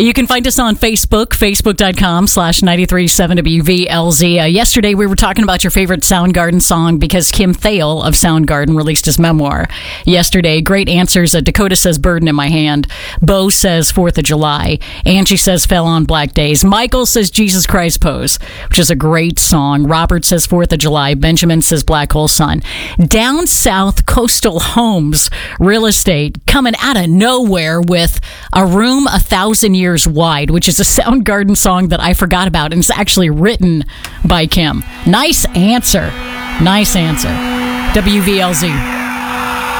You can find us on Facebook, facebook.com/937WVLZ. Yesterday, we were talking about your favorite Soundgarden song because Kim Thale of Soundgarden released his memoir yesterday. Great answers. Dakota says Burden in My Hand. Bo says 4th of July. Angie says Fell on Black Days. Michael says Jesus Christ Pose, which is a great song. Robert says 4th of July. Benjamin says Black Hole Sun. Down South Coastal Homes Real Estate coming out of nowhere with A Room 1,000 Years Wide, which is a Soundgarden song that I forgot about, and it's actually written by Kim. Nice answer. Nice answer. WVLZ.